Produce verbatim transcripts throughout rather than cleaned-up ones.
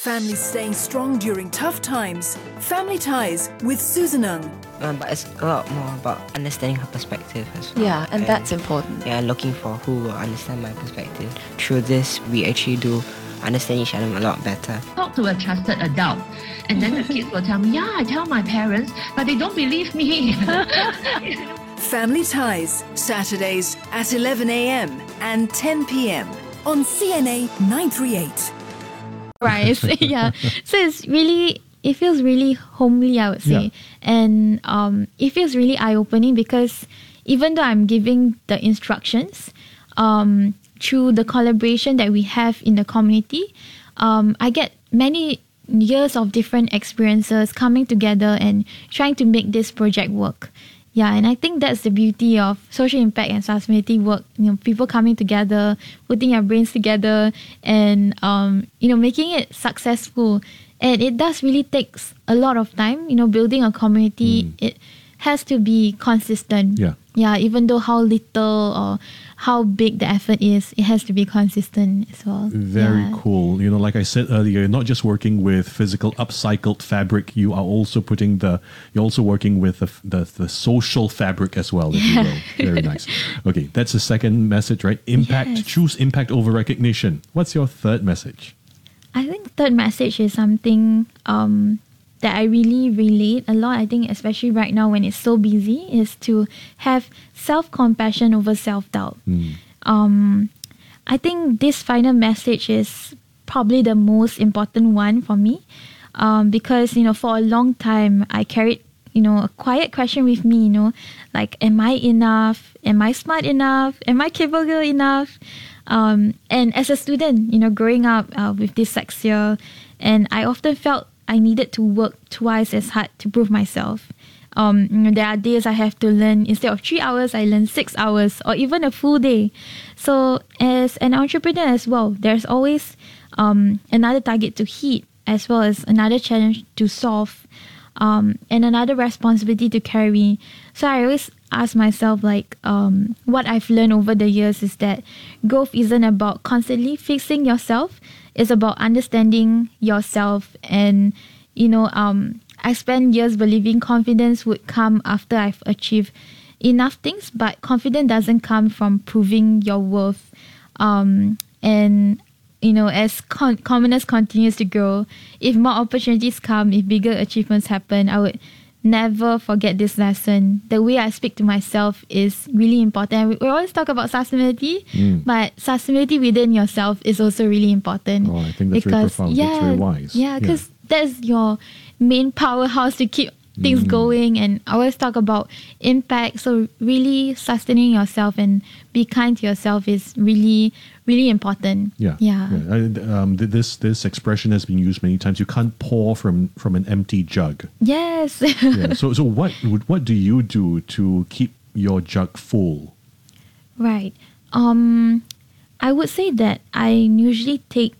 Families staying strong during tough times. Family Ties with Susan Ng. Um, but it's a lot more about understanding her perspective as well. Yeah, and, and that's important. Yeah, looking for who will understand my perspective. Through this, we actually do understand each other a lot better. Talk to a trusted adult, and then the kids will tell me, yeah, I tell my parents, but they don't believe me. Family Ties, Saturdays at eleven a.m. and ten p.m. on C N A nine thirty-eight. Right, yeah. So it's really, it feels really homely, I would say. Yeah. And um, it feels really eye-opening because even though I'm giving the instructions, um, through the collaboration that we have in the community, um, I get many years of different experiences coming together and trying to make this project work. Yeah, and I think that's the beauty of social impact and sustainability work. You know, people coming together, putting their brains together, and um, you know, making it successful. And it does really takes a lot of time. You know, building a community, mm. it has to be consistent. Yeah. Yeah, even though how little or how big the effort is, it has to be consistent as well. Very yeah. cool. You know, like I said earlier, you're not just working with physical upcycled fabric. You are also putting the, you're also working with the the, the social fabric as well, if you will. Very nice. Okay, that's the second message, right? Impact. Yes. Choose impact over recognition. What's your third message? I think third message is something um, that I really relate a lot. I think especially right now when it's so busy, is to have self-compassion over self-doubt. Mm. Um, I think this final message is probably the most important one for me um, because, you know, for a long time I carried, you know, a quiet question with me, you know, like, am I enough? Am I smart enough? Am I capable enough? Um, and as a student, you know, growing up uh, with dyslexia, and I often felt I needed to work twice as hard to prove myself. Um, you know, there are days I have to learn, instead of three hours, I learn six hours or even a full day. So as an entrepreneur as well, there's always um, another target to hit, as well as another challenge to solve, um, and another responsibility to carry. So I always ask myself, like, um, what I've learned over the years is that growth isn't about constantly fixing yourself. It's about understanding yourself. And, you know, um, I spent years believing confidence would come after I've achieved enough things, but confidence doesn't come from proving your worth. Um, and, you know, as con- commoners continues to grow, if more opportunities come, if bigger achievements happen, I would never forget this lesson. The way I speak to myself is really important. We, we always talk about sustainability, Mm. but sustainability within yourself is also really important. Oh, I think that's very because, profound. Yeah, That's very wise. Yeah, because that's your main powerhouse to keep things Mm. going. And I always talk about impact. So really sustaining yourself and be kind to yourself is really, really important. Yeah. Yeah. yeah. I- um, th- this this expression has been used many times. You can't pour from, from an empty jug. Yes. Yeah. So so what would- what do you do to keep your jug full? Right. Um, I would say that I usually take,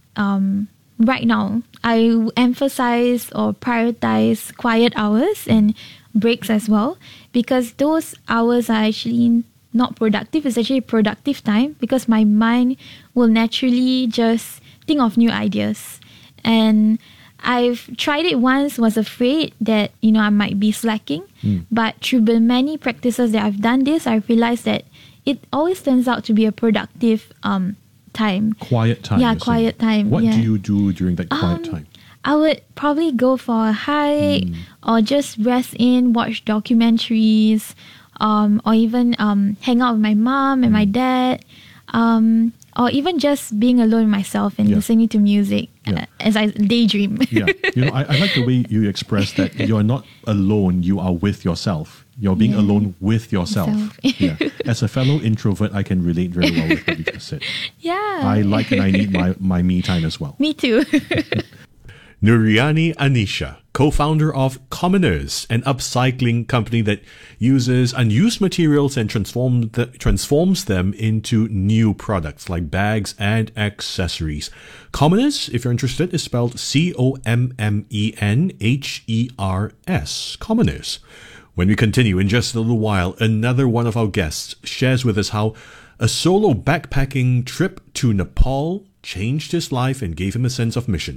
um, right now, I emphasize or prioritize quiet hours and breaks as well, because those hours are actually not productive. It's actually productive time because my mind will naturally just think of new ideas. And I've tried it once, was afraid that, you know, I might be slacking. Mm. But through the many practices that I've done this, I realized that it always turns out to be a productive um, time. Quiet time. Yeah, you're saying. quiet time. What yeah. do you do during that quiet Um, time? I would probably go for a hike Mm. or just rest in, watch documentaries, um, or even um, hang out with my mom and my dad, um, or even just being alone with myself and Yeah. listening to music Yeah. uh, as I daydream. Yeah, you know, I, I like the way you express that you're not alone, you are with yourself. You're being Yeah. alone with yourself. Self. Yeah. As a fellow introvert, I can relate very well with what you just said. Yeah. I like and I need my, my me time as well. Me too. Nuriani Anisha, co-founder of Commoners, an upcycling company that uses unused materials and transform the, transforms them into new products like bags and accessories. Commoners, if you're interested, is spelled C O M M E N H E R S. Commoners. When we continue in just a little while, another one of our guests shares with us how a solo backpacking trip to Nepal changed his life and gave him a sense of mission.